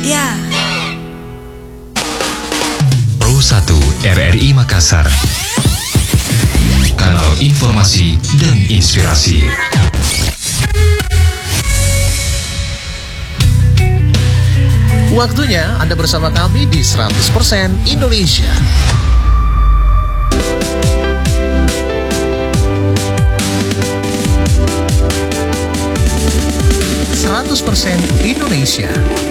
Ya. Pro 1 RRI Makassar. Kanal informasi dan inspirasi. Waktunya Anda bersama kami di 100% Indonesia. Indonesia.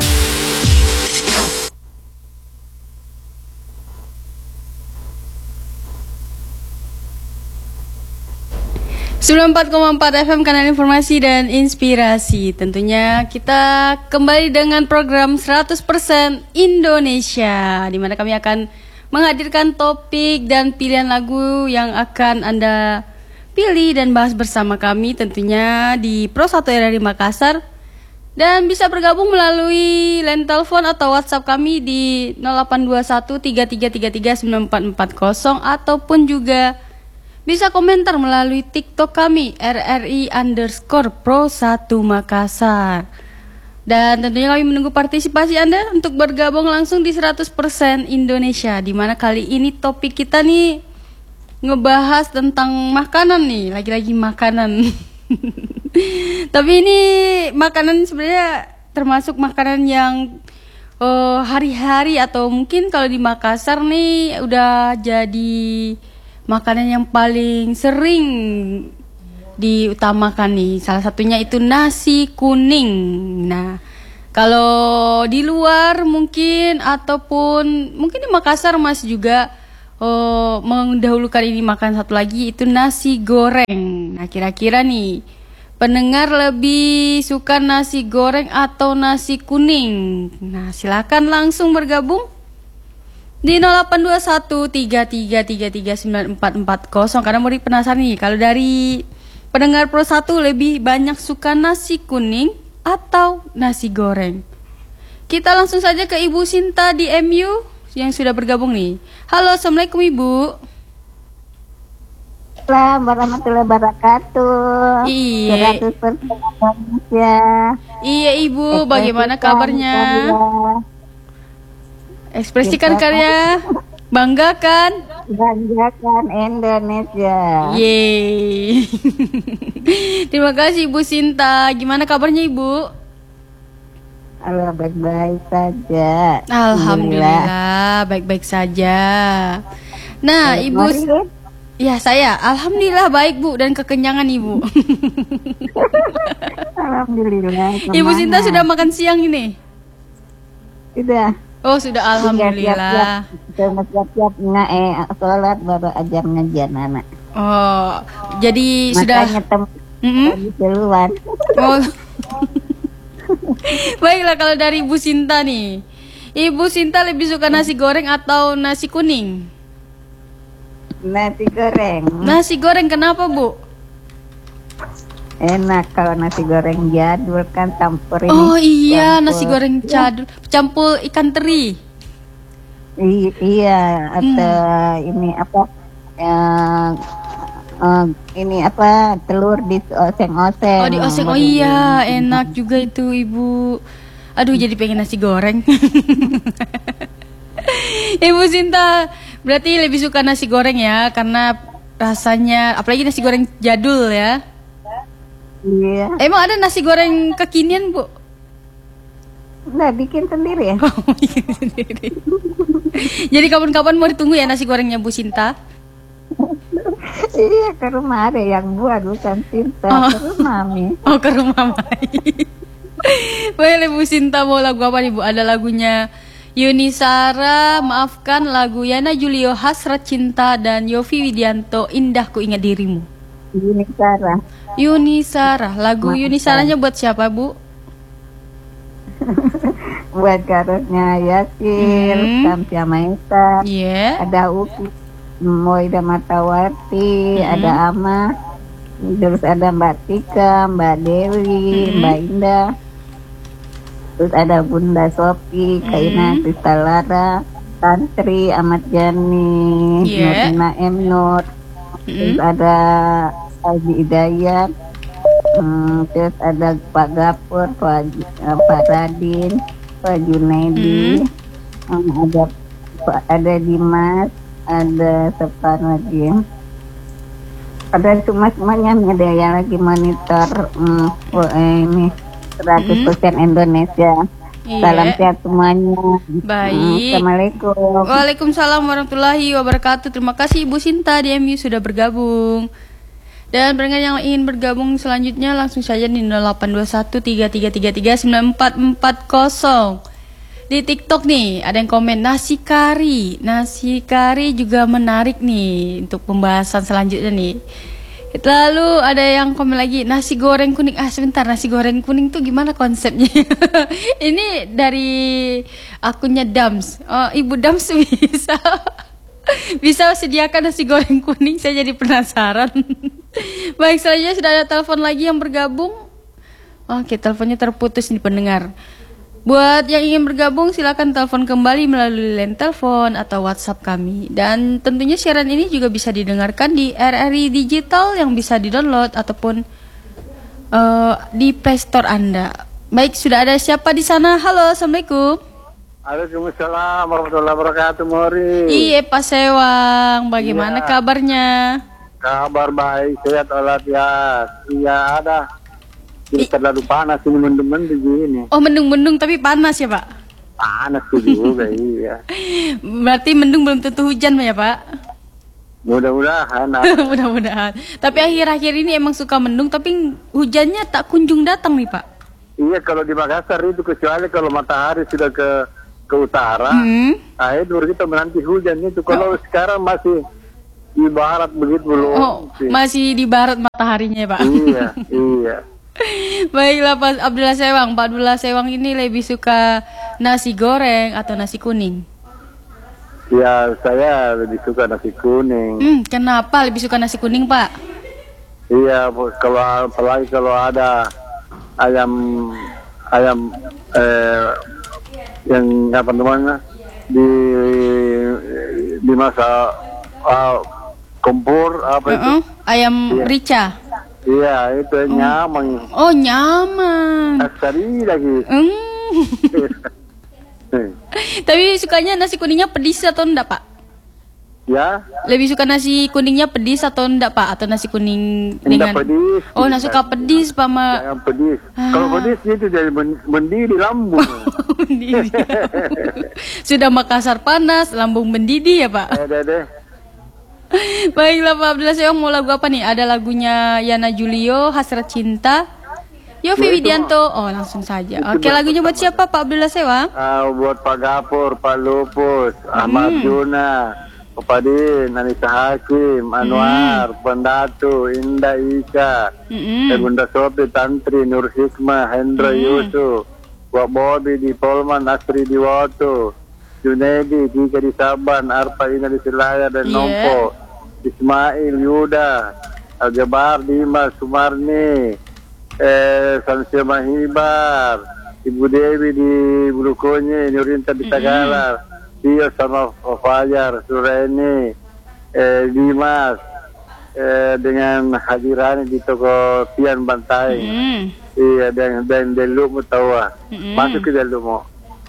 94,4 FM kanal informasi dan inspirasi. Tentunya kita kembali dengan program 100% Indonesia, di mana kami akan menghadirkan topik dan pilihan lagu yang akan Anda pilih dan bahas bersama kami tentunya di Pro 1 RRI Makassar. Dan bisa bergabung melalui line telepon atau WhatsApp kami di 0821 3333 9440 ataupun juga bisa komentar melalui TikTok kami RRI_Pro1 Makassar. Dan tentunya kami menunggu partisipasi Anda untuk bergabung langsung di 100% Indonesia, di mana kali ini topik kita nih ngebahas tentang makanan nih, lagi-lagi makanan. Tapi ini makanan sebenarnya termasuk makanan yang hari-hari atau mungkin kalau di Makassar nih udah jadi makanan yang paling sering diutamakan nih. Salah satunya itu nasi kuning. Nah, kalau di luar mungkin ataupun mungkin di Makassar masih juga mendahulukan ini makan satu lagi itu nasi goreng. Nah, kira-kira nih pendengar lebih suka nasi goreng atau nasi kuning? Nah, silakan langsung bergabung di 0821 3333 9440 karena murid penasaran nih kalau dari pendengar Pro 1 lebih banyak suka nasi kuning atau nasi goreng. Kita langsung saja ke Ibu Sinta di MU yang sudah bergabung nih. Halo, Assalamualaikum Ibu. Assalamualaikum warahmatullahi wabarakatuh. Iya. 100% Indonesia. Iya Ibu, bagaimana kabarnya? Ekspresikan karya, banggakan Indonesia. Yeay. Terima kasih Ibu Sinta. Gimana kabarnya Ibu? Halo, baik-baik saja. Alhamdulillah, baik-baik saja. Nah, Ibu, ya saya, alhamdulillah baik Bu dan kekenyangan Ibu. Alhamdulillah. Ibu Sinta sudah makan siang ini? Sudah. Oh sudah, alhamdulillah. Siap-siap sholat baru ajar ngajian anak. Oh, jadi makanya sudah. Keluar. Oh. Baiklah, kalau dari Ibu Sinta nih, Ibu Sinta lebih suka nasi goreng atau nasi kuning? Nasi goreng. Nasi goreng, kenapa Bu? Enak kalau nasi goreng jadul kan campur ini. Oh iya, campur. nasi goreng jadul, campur ikan teri. Iya, atau ini apa? Ini apa, telur di oseng-oseng. Oh di oseng, oh iya, enak juga itu Ibu. Aduh, jadi pengen nasi goreng. Ibu Sinta berarti lebih suka nasi goreng ya, karena rasanya, apalagi nasi goreng jadul ya. Iya. Emang ada nasi goreng kekinian Bu? Nah, bikin sendiri ya. Bikin sendiri. Jadi kapan-kapan mau ditunggu ya nasi gorengnya Bu Sinta? Iya, ke rumah ada yang buat, bukan Sinta. Ke rumah Mami. Oh, ke rumah Mami. Boleh Bu Sinta mau lagu apa nih Bu? Ada lagunya Yuni Sara, maafkan, lagu Yana Julio, Hasrat Cinta, dan Yofi Widianto, Indah Ku Ingat Dirimu. Yuni Sara. Yuni Sara, lagu Yuni Saranya buat siapa Bu? Buat karosnya Yasin, Samsia Maesa, ada Uki, Moida Matawati, ada Ama, terus ada Mbak Tika, Mbak Dewi, Mbak Indah, terus ada Bunda Sopi, Kaina Kristalara, Tantri, Ahmad Jani, Nurina M. Nur, terus ada Haji Hidayat, terus ada Pak Gapur, Pak Radin, Pak Junaidi, ada Dimas, ada siapa lagi? Ada cuma semuanya ada yang lagi monitor ini 100% Indonesia. Iya. Salam sehat semuanya. Baik. Assalamualaikum. Waalaikumsalam warahmatullahi wabarakatuh. Terima kasih Ibu Sinta di MU sudah bergabung. Dan barangkali yang ingin bergabung selanjutnya langsung saja di 082133339440. Di TikTok nih ada yang komen nasi kari. Nasi kari juga menarik nih untuk pembahasan selanjutnya nih. Lalu ada yang komen lagi nasi goreng kuning. Sebentar, nasi goreng kuning tuh gimana konsepnya? Ini dari akunnya Dams. Ibu Dams bisa sediakan nasi goreng kuning, saya jadi penasaran. Baik, selanjutnya sudah ada telepon lagi yang bergabung. Oke, teleponnya terputus nih pendengar. Buat yang ingin bergabung silakan telepon kembali melalui line telepon atau WhatsApp kami. Dan tentunya siaran ini juga bisa didengarkan di RRI Digital yang bisa di-download ataupun di Play Store Anda. Baik, sudah ada siapa di sana? Halo, Assalamualaikum. Waalaikumsalam warahmatullahi wabarakatuh, Mori. Iya, Pak Sewang, bagaimana kabarnya? Kabar baik, sehat walafiat. Iya, ada. Jadi terlalu panas ini, mendung-mendung begini. Oh, mendung-mendung tapi panas ya, Pak? Panas juga, iya. Berarti mendung belum tentu hujan ya, Pak? Mudah-mudahan. Mudah-mudahan. Tapi akhir-akhir ini emang suka mendung, tapi hujannya tak kunjung datang nih, Pak. Iya, kalau di Makassar itu kecuali kalau matahari sudah ke utara, itu baru kita menanti hujan itu. Kalau sekarang masih di barat begitu belum. Oh, masih di barat mataharinya ya, Pak? Iya. Baiklah Pak Abdullah Sewang. Pak Abdullah Sewang ini lebih suka nasi goreng atau nasi kuning? Ya, saya lebih suka nasi kuning. Kenapa lebih suka nasi kuning, Pak? Iya, apalagi kalau ada ayam yang apa namanya dimasak kompor apa itu? Ayam rica. Iya, itu nyaman. Oh, nyaman. Asari lagi. Tapi sukanya nasi kuningnya pedis atau enggak, Pak? Ya. Lebih suka nasi kuningnya pedis atau enggak, Pak? Atau nasi kuning dengan pedis. Oh, nasi suka pedis, Pak, Ma. Yang pedis. Kalau pedis itu dari mendidih lambung. Mendidih. Sudah Makassar panas, lambung mendidih ya, Pak? Deh. Baiklah Pak Abdullah Sewang, mau lagu apa nih? Ada lagunya Yana Julio, Hasrat Cinta, Yofi Widianto. Oh, langsung saja. Oke, lagunya buat siapa Pak Abdullah Sewang? Buat Pak Gapur, Pak Lupus, Ahmad Juna, Padin, Anissa Hakim, Anwar, Pendatu, Indah Ika, Bunda Sopi, Tantri, Nur Hikmah, Hendra Yusuf, Wak Bobi di Polman, Asri di Woto, Junaidi, Dika di Saban, Arpa Ina di Silaya dan Nompo, Ismail, Yuda, Aljabar, Dimas, Sumarni, Samsia Mahibar, Ibu Dewi di Bulukonye, Nurinta di Tagalar, Tio sama Fajar, Sureni, Dimas, dengan hadirani di toko Tian Bantai. Iya, dan Delu Mutawa. Masuk ke Delu mo.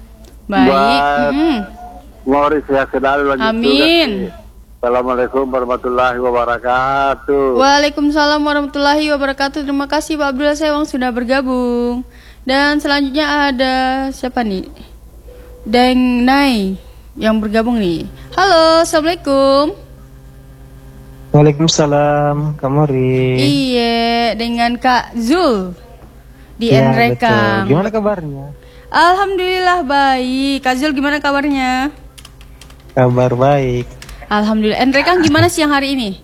Baik. Mori sehat selalu lagi. Amin. Assalamualaikum warahmatullahi wabarakatuh. Waalaikumsalam warahmatullahi wabarakatuh. Terima kasih Pak Abdullah Sewang sudah bergabung. Dan selanjutnya ada siapa nih? Deng Nai yang bergabung nih. Halo, Assalamualaikum. Waalaikumsalam, Kamori. Iya, dengan Kak Zul di Ya, Nrekang. betul. Gimana kabarnya? Alhamdulillah baik. Kak Zul gimana kabarnya? Kabar baik. Alhamdulillah. Nrekang gimana siang hari ini?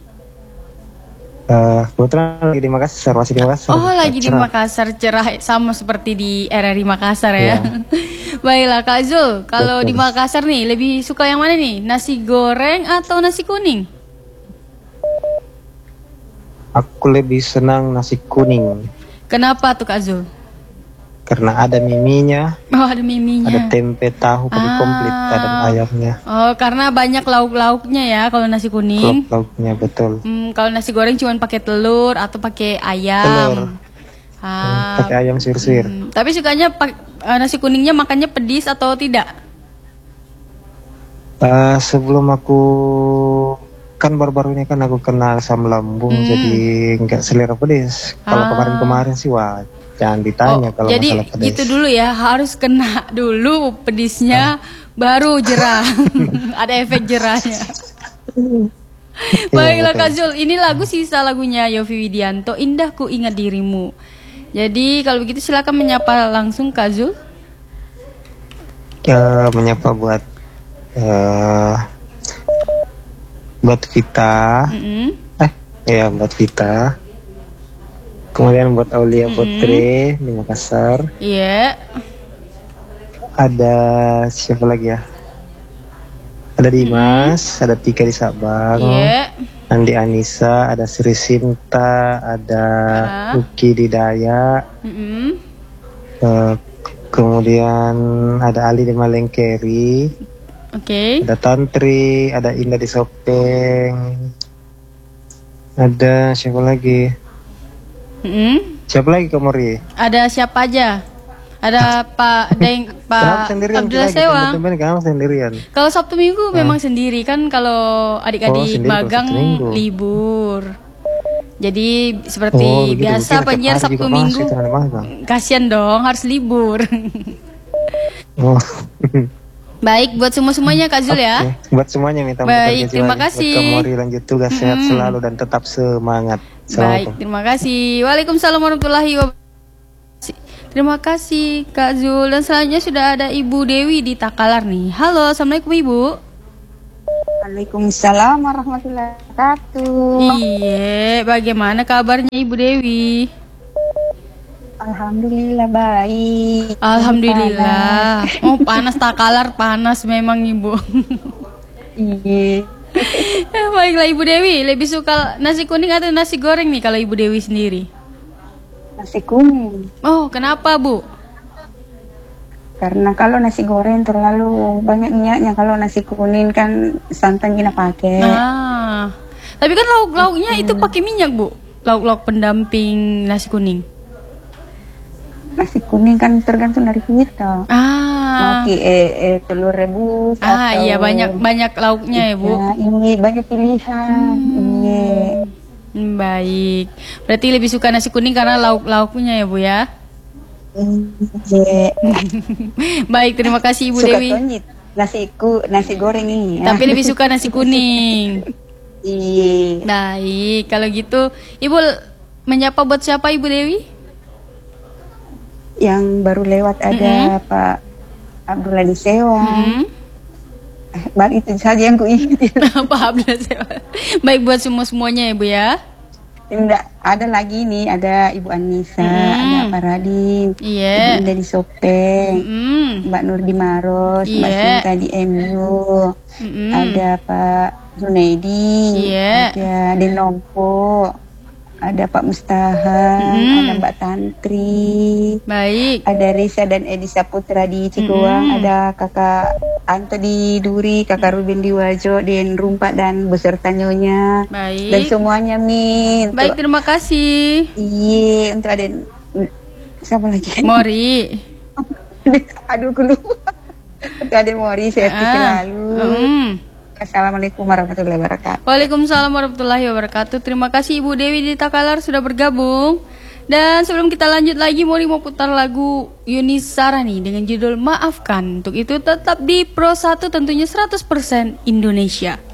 Kebetulan lagi di Makassar, masih di Makassar. Oh, lagi di Cerah. Makassar, cerah sama seperti di RRI Makassar ya. Baiklah Kak Zul, kalau Betul. di Makassar nih lebih suka yang mana nih? Nasi goreng atau nasi kuning? Aku lebih senang nasi kuning Kenapa tuh Kak Zul? karena ada miminya, Oh, ada miminya. ada tempe, tahu, pakai komplit, ada ayamnya, Oh, karena banyak lauk-lauknya ya kalau nasi kuning. lauknya betul. Kalau nasi goreng cuma pakai telur atau pakai ayam. Telur. pakai ayam suir-suir. Tapi sukanya nasi kuningnya makannya pedis atau tidak? Sebelum aku kan baru-baru ini kan aku kena asam lambung, jadi nggak selera pedes. Kalau kemarin-kemarin sih wah jangan ditanya kalau jadi masalah pedes. gitu dulu ya, harus kena dulu pedisnya baru jerah. Ada efek jerahnya. Baiklah Kak Zul, ini lagu sisa lagunya Yovie Widianto, Indah Ku Ingat Dirimu. Jadi kalau begitu silakan menyapa langsung Kak Zul. Menyapa buat Vita. Buat Vita. Kemudian buat Aulia Putri di Makassar. Iya. Ada siapa lagi ya? Ada Dimas, ada Tika di Sabang, Andi Anissa, ada Sri Sinta, ada Uki di Dayak, kemudian ada Ali di Malengkeri, ada Tantri, ada Indah di Sopeng, ada siapa lagi? Siapa lagi Komori? Ada siapa aja? Ada Pak Abdullah Sewang. Kenapa sendirian? Kalau Sabtu Minggu memang sendiri kan, kalau adik-adik magang libur. Jadi seperti biasa penyiar Sabtu Minggu. Kasian dong, harus libur. Baik, buat semuanya Kak Zul ya. Buat semuanya minta baik, terima kasih. Buat Komori lanjut tugas sehat selalu dan tetap semangat. Baik, terima kasih. Waalaikumsalam warahmatullahi wabarakatuh. Terima kasih Kak Zul. Dan selanjutnya sudah ada Ibu Dewi di Takalar nih. Halo, Assalamualaikum Ibu. Waalaikumsalam warahmatullahi wabarakatuh. Iya, bagaimana kabarnya Ibu Dewi? Alhamdulillah baik. Alhamdulillah. Oh, panas Takalar, panas memang Ibu. Iya. Baiklah Ibu Dewi, lebih suka nasi kuning atau nasi goreng nih kalau Ibu Dewi sendiri? Nasi kuning. Oh, kenapa Bu? Karena kalau nasi goreng terlalu banyak minyaknya, kalau nasi kuning kan santan kita pakai. Tapi kan lauk-lauknya itu pakai minyak Bu. Lauk-lauk pendamping nasi kuning. Nasi kuning kan tergantung dari kita. Pakai telur rebus. Iya banyak lauknya ya Bu. Ini banyak pilihan. Iya. Baik. Berarti lebih suka nasi kuning karena lauk-lauknya ya Bu ya. Iya. Baik, terima kasih Ibu suka Dewi. Tonyit. Nasi goreng ini. Tapi lebih suka nasi kuning. Iya. Baik, kalau gitu Ibu menyapa buat siapa Ibu Dewi? Yang baru lewat ada Pak Abdullah di Sewang. Baru itu saja yang ku ingat. Pak Abdullah Sewang. Baik, buat semuanya ya Bu ya. Tidak, ada lagi nih, ada Ibu Anissa, ada Pak Radin, Ibu Indah di Sopeng, Mbak Nur di Maros, Mbak Sinta di MU, ada Pak Junaidi, ada Denompo, ada Pak Mustahan, ada Mbak Tantri, ada Risa dan Edisa Putra di Cikuang, ada Kakak Anto di Duri, Kakak Ruben di Wajo, Den Rumpat dan beserta nyonya. Dan semuanya Min. Baik, terima kasih. Iya, untuk ada siapa lagi? Mori. Aduh, aku lupa. Untuk ada Mori, sehat selalu. Assalamualaikum warahmatullahi wabarakatuh. Waalaikumsalam warahmatullahi wabarakatuh. Terima kasih Ibu Dewi di Takalar sudah bergabung. Dan sebelum kita lanjut lagi, Mori mau putar lagu Yuni Sarani dengan judul Maafkan. Untuk itu tetap di Pro 1 tentunya 100% Indonesia.